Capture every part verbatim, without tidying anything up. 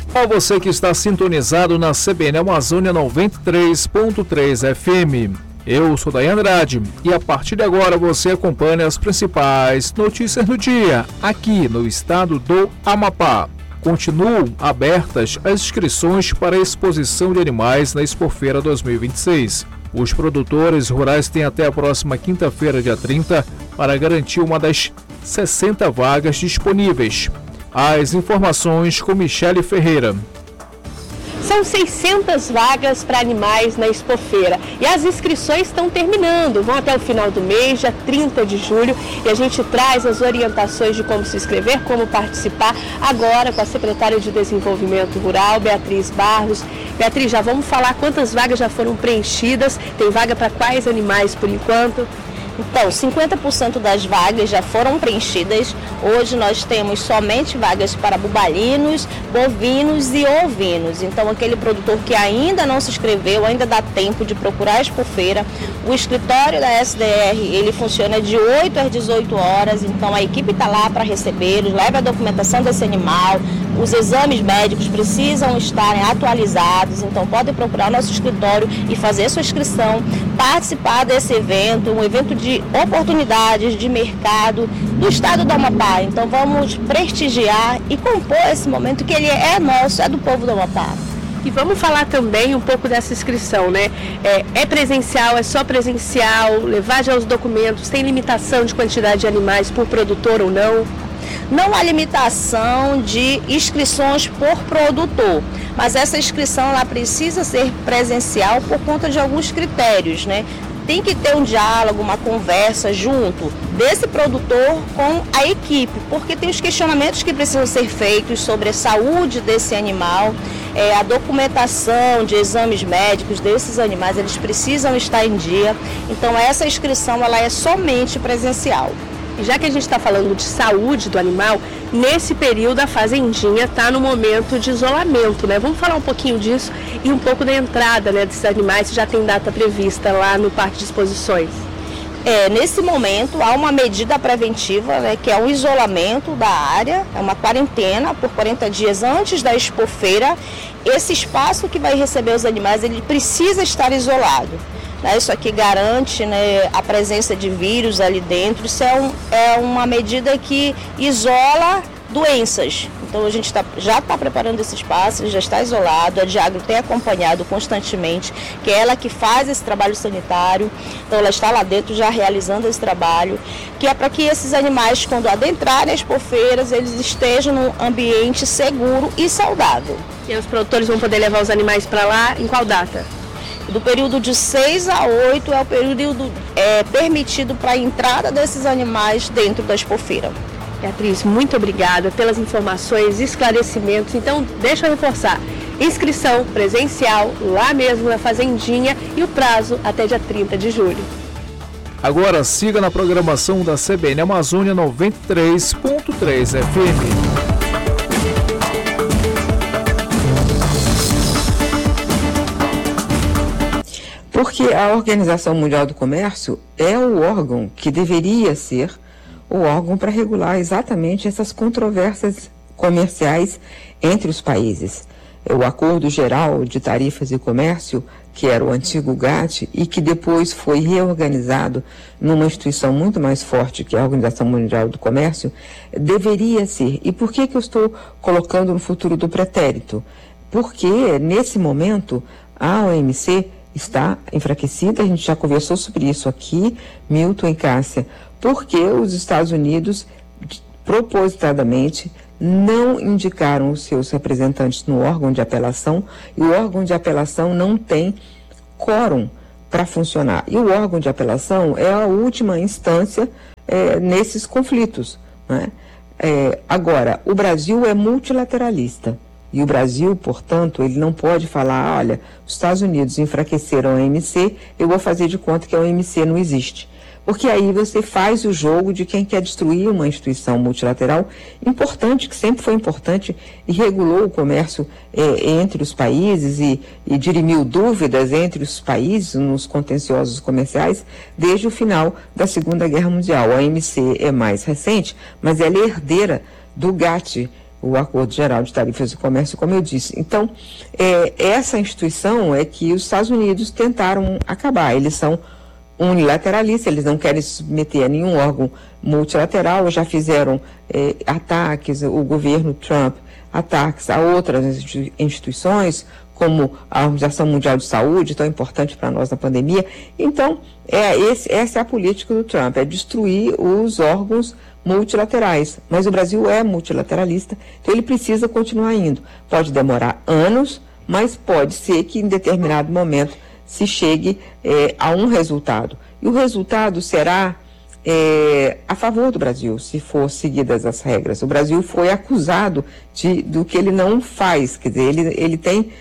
Para você que está sintonizado na C B N Amazônia noventa e três ponto três F M. Eu sou Dayan Andrade e a partir de agora você acompanha as principais notícias do dia aqui no estado do Amapá. Continuam abertas as inscrições para a exposição de animais na Expofeira dois mil e vinte e seis. Os produtores rurais têm até a próxima quinta-feira, dia trinta, para garantir uma das sessenta vagas disponíveis. As informações com Michele Ferreira. São seiscentas vagas para animais na Expofeira e as inscrições estão terminando, vão até o final do mês, dia trinta de julho, e a gente traz as orientações de como se inscrever, como participar, agora com a secretária de Desenvolvimento Rural, Beatriz Barros. Beatriz, já vamos falar quantas vagas já foram preenchidas, tem vaga para quais animais por enquanto? Então, cinquenta por cento das vagas já foram preenchidas. Hoje nós temos somente vagas para bubalinos, bovinos e ovinos. Então, aquele produtor que ainda não se inscreveu, ainda dá tempo de procurar a Expofeira. O escritório da S D R, ele funciona de oito às dezoito horas. Então, a equipe está lá para recebê-los, leva a documentação desse animal. Os exames médicos precisam estarem atualizados. Então, pode procurar o nosso escritório e fazer sua inscrição, participar desse evento, um evento de oportunidades de mercado do estado do Amapá. Então vamos prestigiar e compor esse momento que ele é nosso, é do povo do Amapá. E vamos falar também um pouco dessa inscrição, né? É, é presencial, é só presencial, levar já os documentos, tem limitação de quantidade de animais por produtor ou não? Não há limitação de inscrições por produtor, mas essa inscrição ela precisa ser presencial por conta de alguns critérios, né? Tem que ter um diálogo, uma conversa junto desse produtor com a equipe, porque tem os questionamentos que precisam ser feitos sobre a saúde desse animal, é, a documentação de exames médicos desses animais, eles precisam estar em dia. Então essa inscrição ela é somente presencial. E já que a gente está falando de saúde do animal, nesse período a fazendinha está no momento de isolamento, né? Vamos falar um pouquinho disso e um pouco da entrada, né, desses animais, se já tem data prevista lá no Parque de Exposições. É, nesse momento há uma medida preventiva, né, que é o isolamento da área, é uma quarentena por quarenta dias antes da Expofeira. Esse espaço que vai receber os animais, ele precisa estar isolado. Isso aqui garante, né, a presença de vírus ali dentro. Isso é, um, é uma medida que isola doenças. Então a gente tá, já está preparando esse espaço, já está isolado, a Diagro tem acompanhado constantemente, que é ela que faz esse trabalho sanitário. Então ela está lá dentro já realizando esse trabalho, que é para que esses animais, quando adentrarem as expofeiras, eles estejam num ambiente seguro e saudável. E os produtores vão poder levar os animais para lá em qual data? Do período de seis a oito é o período é, permitido para a entrada desses animais dentro da Expofeira. Beatriz, muito obrigada pelas informações e esclarecimentos. Então, deixa eu reforçar. Inscrição presencial lá mesmo na Fazendinha e o prazo até dia trinta de julho. Agora siga na programação da C B N Amazônia noventa e três ponto três F M. Porque a Organização Mundial do Comércio é o órgão que deveria ser o órgão para regular exatamente essas controvérsias comerciais entre os países. O Acordo Geral de Tarifas e Comércio, que era o antigo GATT e que depois foi reorganizado numa instituição muito mais forte, que é a Organização Mundial do Comércio, deveria ser. E por que que eu estou colocando no futuro do pretérito? Porque, nesse momento, a O M C está enfraquecida, a gente já conversou sobre isso aqui, Milton e Cássia, porque os Estados Unidos, propositadamente, não indicaram os seus representantes no órgão de apelação, e o órgão de apelação não tem quórum para funcionar. E o órgão de apelação é a última instância é, nesses conflitos, né? É, agora, o Brasil é multilateralista. E o Brasil, portanto, ele não pode falar, olha, os Estados Unidos enfraqueceram a O M C, eu vou fazer de conta que a O M C não existe. Porque aí você faz o jogo de quem quer destruir uma instituição multilateral importante, que sempre foi importante e regulou o comércio é, entre os países e, e dirimiu dúvidas entre os países nos contenciosos comerciais desde o final da Segunda Guerra Mundial. A O M C é mais recente, mas ela é herdeira do GATT, o Acordo Geral de Tarifas de Comércio, como eu disse. Então, é, essa instituição é que os Estados Unidos tentaram acabar. Eles são unilateralistas, eles não querem se submeter a nenhum órgão multilateral, já fizeram é, ataques, o governo Trump, ataques a outras instituições, como a Organização Mundial de Saúde, tão importante para nós na pandemia. Então, é, esse, essa é a política do Trump, é destruir os órgãos multilaterais. Mas o Brasil é multilateralista, então ele precisa continuar indo. Pode demorar anos, mas pode ser que em determinado momento se chegue é, a um resultado. E o resultado será é, a favor do Brasil, se for seguidas as regras. O Brasil foi acusado de, do que ele não faz, quer dizer, ele, ele tem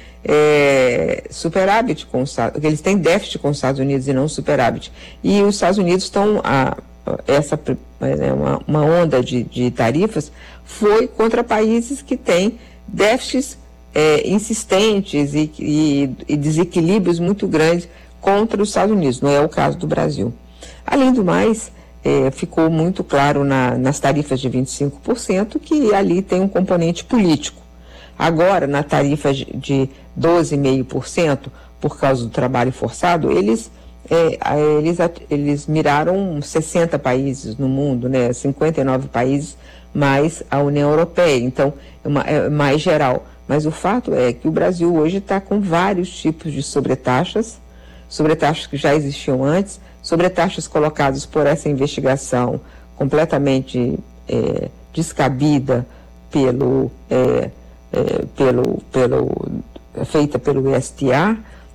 é, superávit com os, eles têm déficit com os Estados Unidos e não superávit. E os Estados Unidos estão, a, essa é, uma, uma onda de, de tarifas foi contra países que têm déficits É, insistentes e, e, e desequilíbrios muito grandes contra os Estados Unidos, não é o caso do Brasil. Além do mais, é, ficou muito claro na, nas tarifas de vinte e cinco por cento que ali tem um componente político. Agora, na tarifa de doze vírgula cinco por cento, por causa do trabalho forçado, eles, é, eles, eles miraram sessenta países no mundo, né, cinquenta e nove países mais a União Europeia, então é, uma, é mais geral. Mas o fato é que o Brasil hoje está com vários tipos de sobretaxas, sobretaxas que já existiam antes, sobretaxas colocadas por essa investigação completamente é, descabida pelo, é, é, pelo, pelo, feita pelo I S T A,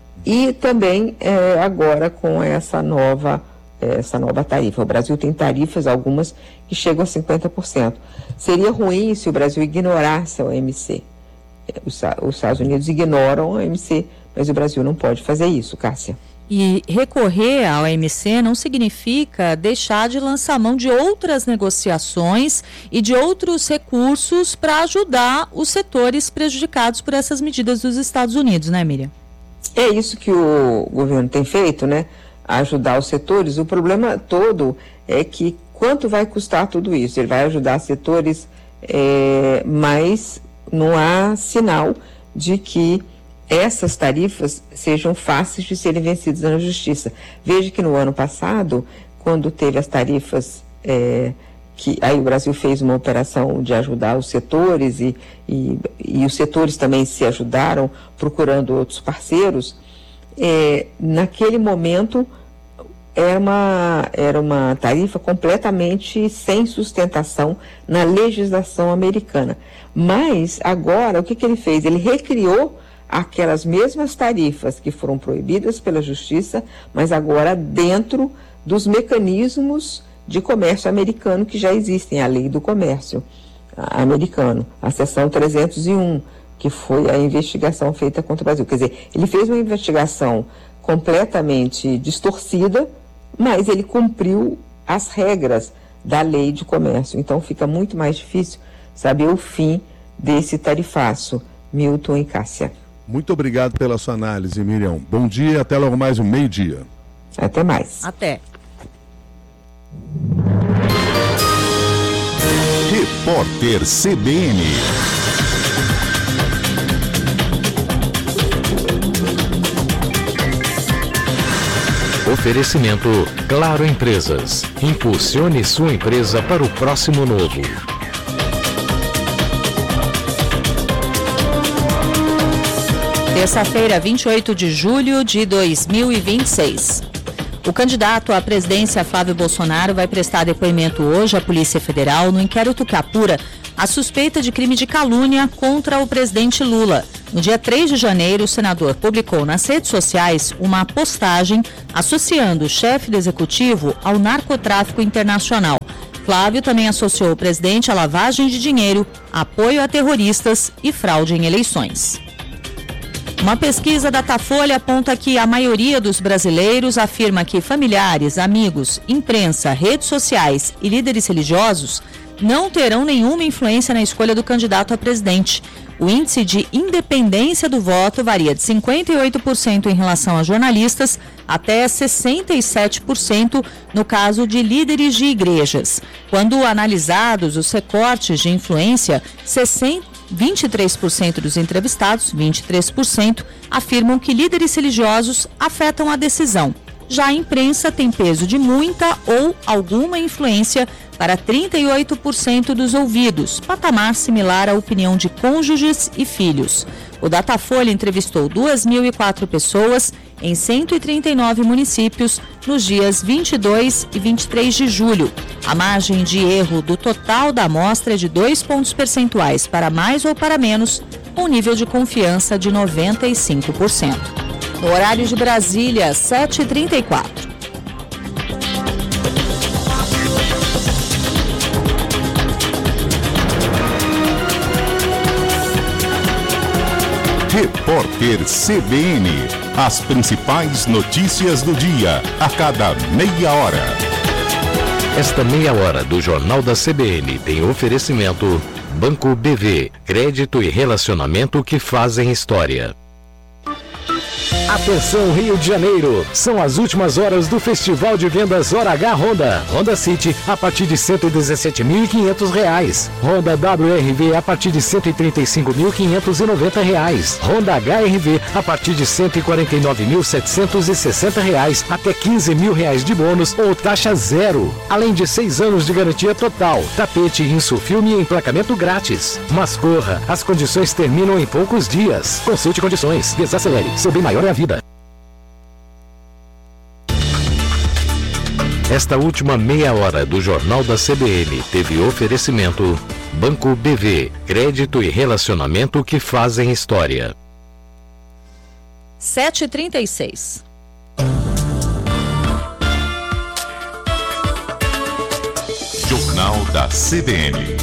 e também é, agora com essa nova, essa nova tarifa. O Brasil tem tarifas, algumas, que chegam a cinquenta por cento. Seria ruim se o Brasil ignorasse a O M C. Os, os Estados Unidos ignoram a O M C, mas o Brasil não pode fazer isso, Cássia. E recorrer à O M C não significa deixar de lançar mão de outras negociações e de outros recursos para ajudar os setores prejudicados por essas medidas dos Estados Unidos, né, Miriam? É isso que o governo tem feito, né? Ajudar os setores. O problema todo é que quanto vai custar tudo isso? Ele vai ajudar setores, é, mas não há sinal de que essas tarifas sejam fáceis de serem vencidas na justiça. Veja que no ano passado, quando teve as tarifas, é, que aí o Brasil fez uma operação de ajudar os setores e, e, e os setores também se ajudaram procurando outros parceiros, é, naquele momento era uma, era uma tarifa completamente sem sustentação na legislação americana. Mas agora, o que, que ele fez? Ele recriou aquelas mesmas tarifas que foram proibidas pela justiça, mas agora dentro dos mecanismos de comércio americano que já existem, a lei do comércio americano, a seção trezentos e um, que foi a investigação feita contra o Brasil. Quer dizer, ele fez uma investigação completamente distorcida, mas ele cumpriu as regras da lei de comércio. Então fica muito mais difícil saber o fim desse tarifaço. Milton e Cássia. Muito obrigado pela sua análise, Miriam. Bom dia, até logo mais um meio-dia. Até mais. Até. Repórter C B N. Oferecimento Claro Empresas. Impulsione sua empresa para o próximo novo. Terça-feira, vinte e oito de julho de dois mil e vinte e seis. O candidato à presidência Flávio Bolsonaro vai prestar depoimento hoje à Polícia Federal no inquérito que apura a suspeita de crime de calúnia contra o presidente Lula. No dia três de janeiro, o senador publicou nas redes sociais uma postagem associando o chefe do executivo ao narcotráfico internacional. Flávio também associou o presidente à lavagem de dinheiro, apoio a terroristas e fraude em eleições. Uma pesquisa da Datafolha aponta que a maioria dos brasileiros afirma que familiares, amigos, imprensa, redes sociais e líderes religiosos não terão nenhuma influência na escolha do candidato a presidente. O índice de independência do voto varia de cinquenta e oito por cento em relação a jornalistas até sessenta e sete por cento no caso de líderes de igrejas. Quando analisados os recortes de influência, vinte e três por cento dos entrevistados, vinte e três por cento, afirmam que líderes religiosos afetam a decisão. Já a imprensa tem peso de muita ou alguma influência para trinta e oito por cento dos ouvidos, patamar similar à opinião de cônjuges e filhos. O Datafolha entrevistou duas mil e quatro pessoas em cento e trinta e nove municípios nos dias vinte e dois e vinte e três de julho. A margem de erro do total da amostra é de dois pontos percentuais para mais ou para menos, com nível de confiança de noventa e cinco por cento. No horário de Brasília, sete e trinta e quatro. Repórter C B N. As principais notícias do dia, a cada meia hora. Esta meia hora do Jornal da C B N tem oferecimento Banco B V, crédito e relacionamento que fazem história. Atenção Rio de Janeiro, são as últimas horas do Festival de Vendas Hora H Honda. Honda City a partir de cento e dezessete mil e quinhentos reais. Honda W R V a partir de cento e trinta e cinco mil quinhentos e noventa reais. Honda H R V a partir de cento e quarenta e nove mil setecentos e sessenta reais até quinze mil reais de bônus ou taxa zero. Além de seis anos de garantia total, tapete, insufilme e emplacamento grátis. Mas corra, as condições terminam em poucos dias. Consulte condições, desacelere, seu bem maior é a vida. Esta última meia hora do Jornal da C B N teve oferecimento Banco B V, crédito e relacionamento que fazem história. sete e trinta e seis. Jornal da C B N.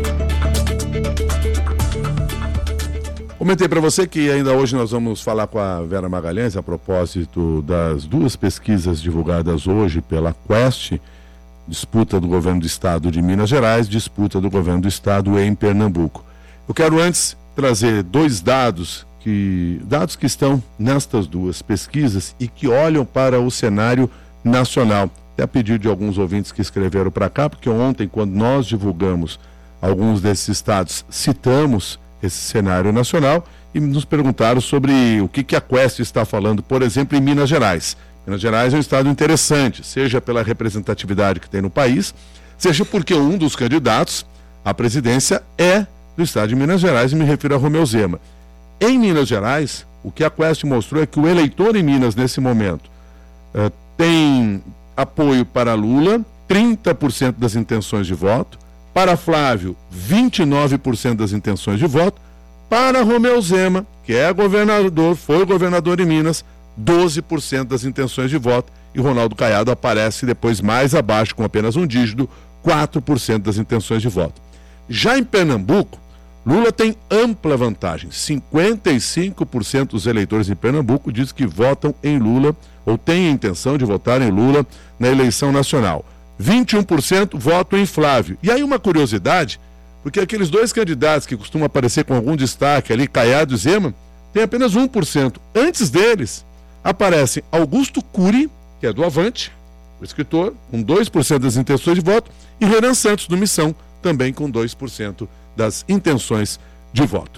Comentei para você que ainda hoje nós vamos falar com a Vera Magalhães a propósito das duas pesquisas divulgadas hoje pela Quest, disputa do governo do estado de Minas Gerais, disputa do governo do estado em Pernambuco. Eu quero antes trazer dois dados que, dados que estão nestas duas pesquisas e que olham para o cenário nacional. Até a pedido de alguns ouvintes que escreveram para cá, porque ontem, quando nós divulgamos alguns desses estados, citamos esse cenário nacional e nos perguntaram sobre o que, que a Quest está falando, por exemplo, em Minas Gerais. Minas Gerais é um estado interessante, seja pela representatividade que tem no país, seja porque um dos candidatos à presidência é do estado de Minas Gerais, e me refiro a Romeu Zema. Em Minas Gerais, o que a Quest mostrou é que o eleitor em Minas, nesse momento, uh, tem apoio para Lula, trinta por cento das intenções de voto, para Flávio, vinte e nove por cento das intenções de voto, para Romeu Zema, que é governador, foi governador em Minas, doze por cento das intenções de voto, e Ronaldo Caiado aparece depois mais abaixo, com apenas um dígito, quatro por cento das intenções de voto. Já em Pernambuco, Lula tem ampla vantagem, cinquenta e cinco por cento dos eleitores em Pernambuco dizem que votam em Lula, ou têm a intenção de votar em Lula na eleição nacional. vinte e um por cento votam em Flávio. E aí uma curiosidade, porque aqueles dois candidatos que costumam aparecer com algum destaque ali, Caiado e Zema, tem apenas um por cento. Antes deles, aparecem Augusto Cury, que é do Avante, o escritor, com dois por cento das intenções de voto, e Renan Santos, do Missão, também com dois por cento das intenções de voto.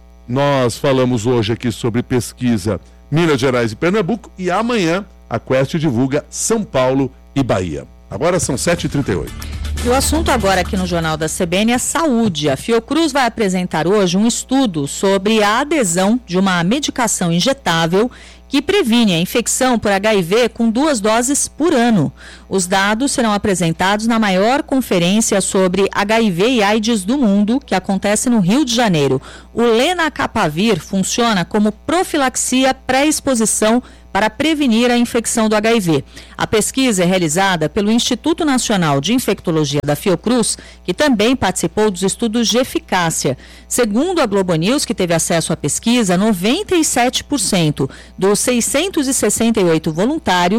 Nós falamos hoje aqui sobre pesquisa Minas Gerais e Pernambuco, e amanhã a Quest divulga São Paulo e Bahia. Agora são sete e trinta e oito. E o assunto agora aqui no Jornal da C B N é saúde. A Fiocruz vai apresentar hoje um estudo sobre a adesão de uma medicação injetável que previne a infecção por H I V com duas doses por ano. Os dados serão apresentados na maior conferência sobre H I V e AIDS do mundo, que acontece no Rio de Janeiro. O Lenacapavir funciona como profilaxia pré-exposição para prevenir a infecção do H I V. A pesquisa é realizada pelo Instituto Nacional de Infectologia da Fiocruz, que também participou dos estudos de eficácia. Segundo a Globo News, que teve acesso à pesquisa, noventa e sete por cento dos seiscentos e sessenta e oito voluntários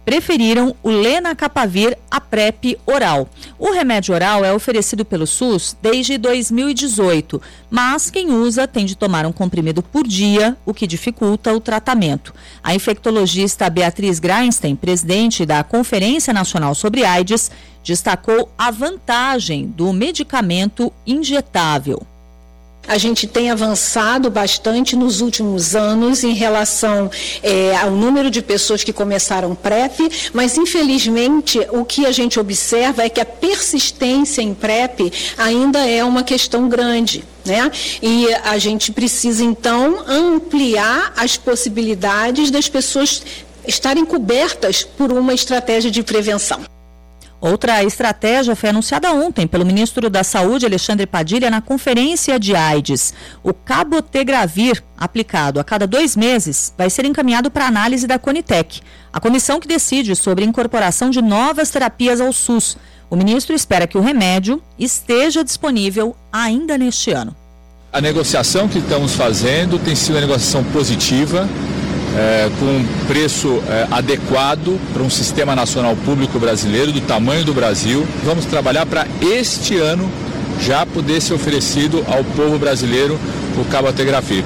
preferiram o lenacapavir, a PrEP oral. O remédio oral é oferecido pelo SUS desde dois mil e dezoito, mas quem usa tem de tomar um comprimido por dia, o que dificulta o tratamento. A infectologista Beatriz Greinstein, presidente da Conferência Nacional sobre AIDS, destacou a vantagem do medicamento injetável. A gente tem avançado bastante nos últimos anos em relação é, ao número de pessoas que começaram PrEP, mas infelizmente o que a gente observa é que a persistência em PrEP ainda é uma questão grande, né? E a gente precisa então ampliar as possibilidades das pessoas estarem cobertas por uma estratégia de prevenção. Outra estratégia foi anunciada ontem pelo ministro da Saúde, Alexandre Padilha, na Conferência de AIDS. O cabotegravir, aplicado a cada dois meses, vai ser encaminhado para análise da Conitec, a comissão que decide sobre a incorporação de novas terapias ao SUS. O ministro espera que o remédio esteja disponível ainda neste ano. A negociação que estamos fazendo tem sido uma negociação positiva, É, com um preço é, adequado para um sistema nacional público brasileiro do tamanho do Brasil. Vamos trabalhar para este ano já poder ser oferecido ao povo brasileiro o cabotegravir.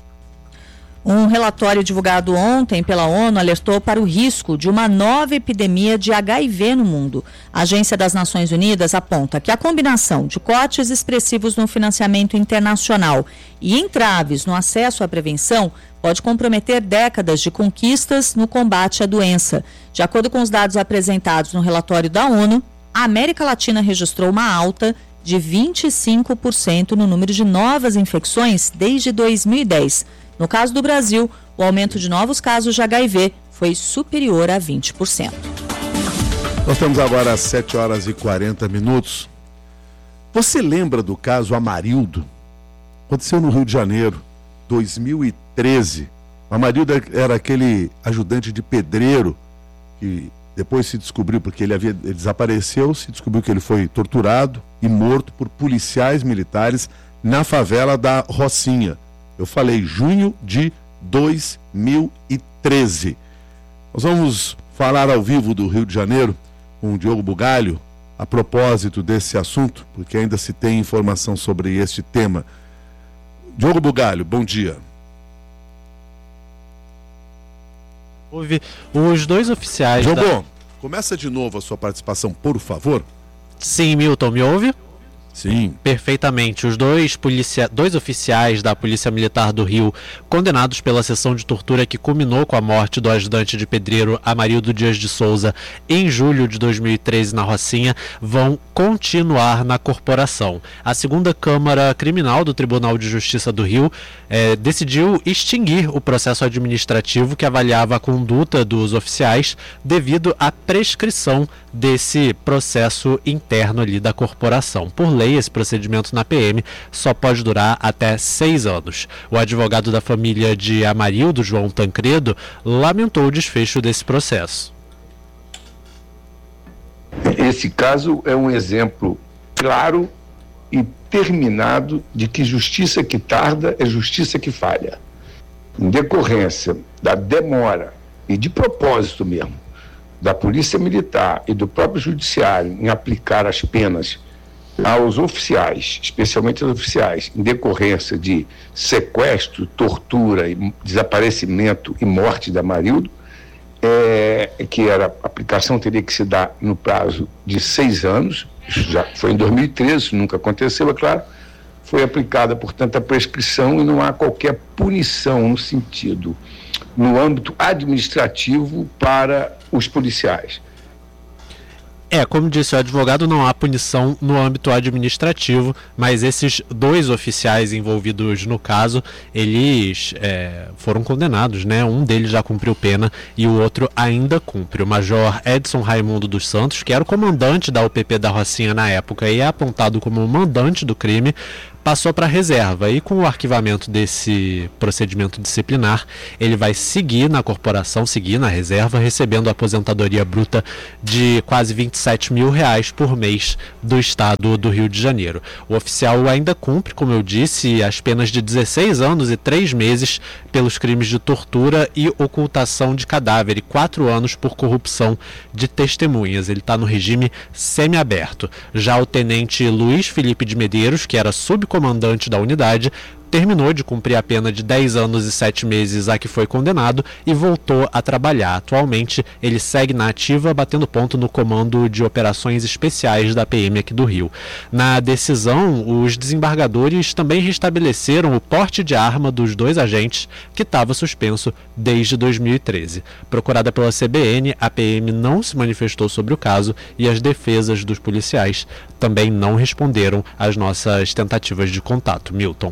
Um relatório divulgado ontem pela ONU alertou para o risco de uma nova epidemia de H I V no mundo. A Agência das Nações Unidas aponta que a combinação de cortes expressivos no financiamento internacional e entraves no acesso à prevenção pode comprometer décadas de conquistas no combate à doença. De acordo com os dados apresentados no relatório da ONU, a América Latina registrou uma alta de vinte e cinco por cento no número de novas infecções desde dois mil e dez. No caso do Brasil, o aumento de novos casos de H I V foi superior a vinte por cento. Nós estamos agora às sete horas e quarenta minutos. Você lembra do caso Amarildo? Aconteceu no Rio de Janeiro, dois mil e treze. O Amarildo era aquele ajudante de pedreiro que depois se descobriu, porque ele, havia, ele desapareceu, se descobriu que ele foi torturado e morto por policiais militares na favela da Rocinha. Eu falei junho de dois mil e treze. Nós vamos falar ao vivo do Rio de Janeiro com o Diogo Bugalho a propósito desse assunto, porque ainda se tem informação sobre este tema. Diogo Bugalho, bom dia. Houve os dois oficiais... Diogo, da... começa de novo a sua participação, por favor. Sim, Milton, me ouve? Sim. Perfeitamente. Os dois, policia... dois oficiais da Polícia Militar do Rio, condenados pela sessão de tortura que culminou com a morte do ajudante de pedreiro Amarildo Dias de Souza em julho de dois mil e treze na Rocinha, vão continuar na corporação. A segunda Câmara Criminal do Tribunal de Justiça do Rio eh, decidiu extinguir o processo administrativo que avaliava a conduta dos oficiais devido à prescrição desse processo interno ali da corporação. Por lei, esse procedimento na P M só pode durar até seis anos. O advogado da família de Amarildo, João Tancredo, lamentou o desfecho desse processo. Esse caso é um exemplo claro e terminado de que justiça que tarda é justiça que falha. Em decorrência da demora e de propósito mesmo da Polícia Militar e do próprio Judiciário em aplicar as penas aos oficiais, especialmente aos oficiais, em decorrência de sequestro, tortura, desaparecimento e morte da Amarildo, é, que era, a aplicação teria que se dar no prazo de seis anos, isso já foi em dois mil e treze, nunca aconteceu, é claro, foi aplicada, portanto, a prescrição e não há qualquer punição no sentido, no âmbito administrativo para os policiais. É, como disse o advogado, não há punição no âmbito administrativo, mas esses dois oficiais envolvidos no caso, eles é, foram condenados, né? Um deles já cumpriu pena e o outro ainda cumpre. O major Edson Raimundo dos Santos, que era o comandante da U P P da Rocinha na época e é apontado como o mandante do crime, passou para a reserva. E com o arquivamento desse procedimento disciplinar, ele vai seguir na corporação, seguir na reserva, recebendo a aposentadoria bruta de quase vinte e sete mil reais por mês do estado do Rio de Janeiro. O oficial ainda cumpre, como eu disse, as penas de dezesseis anos e três meses pelos crimes de tortura e ocultação de cadáver e quatro anos por corrupção de testemunhas. Ele está no regime semiaberto. Já o tenente Luiz Felipe de Medeiros, que era subcomandante da unidade, terminou de cumprir a pena de dez anos e sete meses a que foi condenado e voltou a trabalhar. Atualmente, ele segue na ativa, batendo ponto no comando de operações especiais da P M aqui do Rio. Na decisão, os desembargadores também restabeleceram o porte de arma dos dois agentes, que estava suspenso desde dois mil e treze. Procurada pela C B N, a P M não se manifestou sobre o caso e as defesas dos policiais também não responderam às nossas tentativas de contato. Milton.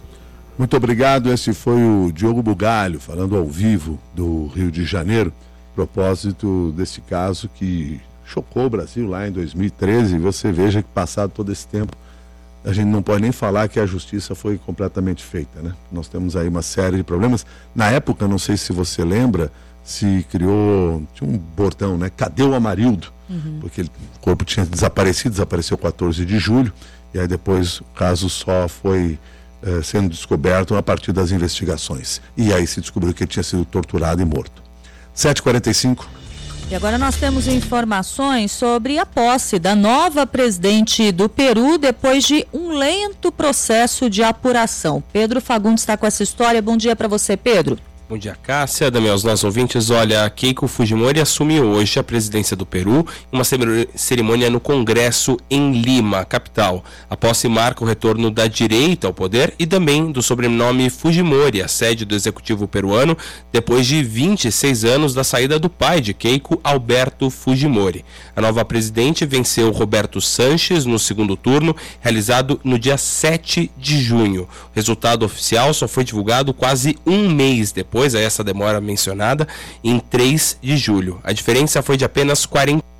Muito obrigado, esse foi o Diogo Bugalho, falando ao vivo do Rio de Janeiro, a propósito desse caso que chocou o Brasil lá em dois mil e treze. Você veja que passado todo esse tempo, a gente não pode nem falar que a justiça foi completamente feita, né? Nós temos aí uma série de problemas. Na época, não sei se você lembra, se criou, tinha um bordão, né? Cadê o Amarildo? Uhum. Porque o corpo tinha desaparecido, desapareceu quatorze de julho, e aí depois o caso só foi Eh, sendo descoberto a partir das investigações. E aí se descobriu que ele tinha sido torturado e morto. sete e quarenta e cinco. E agora nós temos informações sobre a posse da nova presidente do Peru depois de um lento processo de apuração. Pedro Fagundes está com essa história. Bom dia para você, Pedro. Bom dia, Cássia, também aos nossos ouvintes. Olha, Keiko Fujimori assume hoje a presidência do Peru em uma cerimônia no Congresso em Lima, capital. A posse marca o retorno da direita ao poder e também do sobrenome Fujimori, a sede do executivo peruano, depois de vinte e seis anos da saída do pai de Keiko, Alberto Fujimori. A nova presidente venceu Roberto Sanches no segundo turno, realizado no dia sete de junho. O resultado oficial só foi divulgado quase um mês depois. Depois a essa demora mencionada, em três de julho. A diferença foi de apenas quarenta